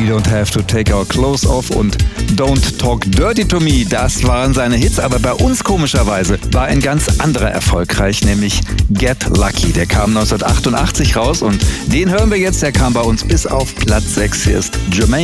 We Don't Have to Take Our Clothes Off und Don't Talk Dirty to Me, das waren seine Hits, aber bei uns komischerweise war ein ganz anderer erfolgreich, nämlich Get Lucky. Der kam 1988 raus und den hören wir jetzt, der kam bei uns bis auf Platz 6. Hier ist Jermaine